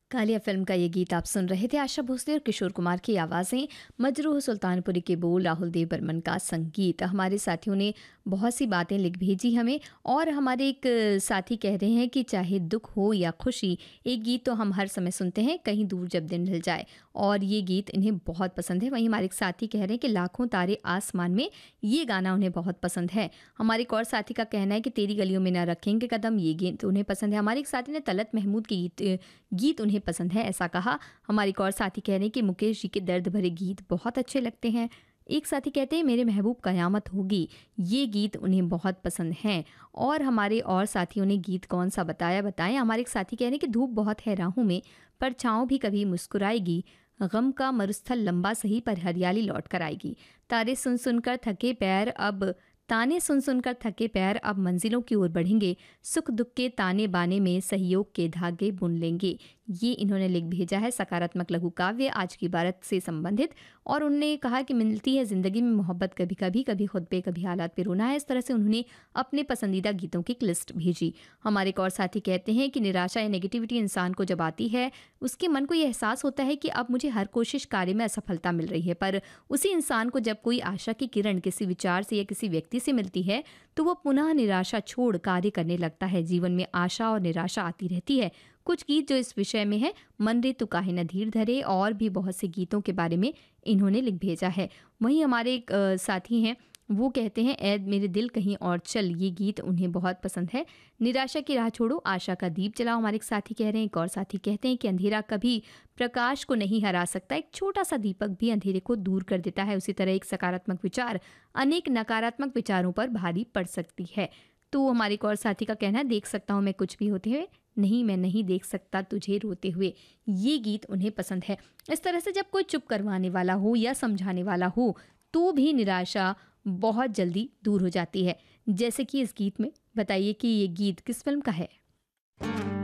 Kaliya film का ये गीत आप सुन रहे थे। आशा भोसले और किशोर कुमार की आवाज़ें, मजरूह सुल्तानपुरी के बोल, राहुल देव बर्मन का संगीत। हमारे साथियों ने बहुत सी बातें लिख भेजी हमें, और हमारे एक साथी कह रहे हैं कि चाहे दुख हो या खुशी, एक गीत तो हम हर समय सुनते हैं, कहीं दूर जब दिन ढल जाए, और ये गीत इन्हें बहुत पसंद है। वहीं हमारे एक साथी कह रहे हैं कि लाखों तारे आसमान में, ये गाना उन्हें बहुत पसंद है। हमारे एक और साथी का कहना है कि तेरी गलियों में ना रखेंगे कदम, ये गीत उन्हें पसंद है। हमारे एक साथी ने तलत महमूद के गीत उन्हें पसंद है, ऐसा कहा। हमारे एक और साथी कह रहे हैं कि मुकेश जी के दर्द भरे गीत बहुत अच्छे लगते हैं। एक साथी कहते हैं मेरे महबूब कयामत होगी, ये गीत उन्हें बहुत पसंद हैं। और हमारे और साथियों ने गीत कौन सा बताएं। हमारे एक साथी कह रहे हैं कि धूप बहुत है राहों में, पर छाँव भी कभी मुस्कुराएगी, गम का मरुस्थल लंबा सही पर हरियाली लौट कर आएगी, तारे सुन सुनकर थके पैर अब ताने सुन सुनकर थके पैर अब मंजिलों की ओर बढ़ेंगे, सुख दुख के ताने बाने में सहयोग के धागे बुन लेंगे। ये इन्होंने लिख भेजा है सकारात्मक लघु काव्य आज की बात से संबंधित। और उन्होंने कहा कि मिलती है ज़िंदगी में मोहब्बत कभी कभी, कभी खुद पे कभी हालात पे रोना है। इस तरह से उन्होंने अपने पसंदीदा गीतों की एक लिस्ट भेजी। हमारे एक और साथी कहते हैं कि निराशा या नेगेटिविटी इंसान को जब आती है, उसके मन को ये एहसास होता है कि अब मुझे हर कोशिश कार्य में असफलता मिल रही है, पर उसी इंसान को जब कोई आशा की किरण किसी विचार से या किसी व्यक्ति से मिलती है, तो वो पुनः निराशा छोड़ कार्य करने लगता है। जीवन में आशा और निराशा आती रहती है। कुछ गीत जो इस विषय में है, मन रे तू काहे न धीर धरे, और भी बहुत से गीतों के बारे में इन्होंने लिख भेजा है। वहीं हमारे एक साथी हैं, वो कहते हैं ऐ मेरे दिल कहीं और चल, ये गीत उन्हें बहुत पसंद है। निराशा की राह छोड़ो, आशा का दीप जलाओ, हमारे एक साथी कह रहे हैं। एक और साथी कहते हैं कि अंधेरा कभी प्रकाश को नहीं हरा सकता, एक छोटा सा दीपक भी अंधेरे को दूर कर देता है। उसी तरह एक सकारात्मक विचार अनेक नकारात्मक विचारों पर भारी पड़ सकती है। तो हमारे एक और साथी का कहना है, देख सकता हूँ मैं कुछ भी होते हुए, नहीं मैं नहीं देख सकता तुझे रोते हुए, ये गीत उन्हें पसंद है। इस तरह से जब कोई चुप करवाने वाला हो या समझाने वाला हो, तो भी निराशा बहुत जल्दी दूर हो जाती है। जैसे कि इस गीत में। बताइए कि ये गीत किस फिल्म का है?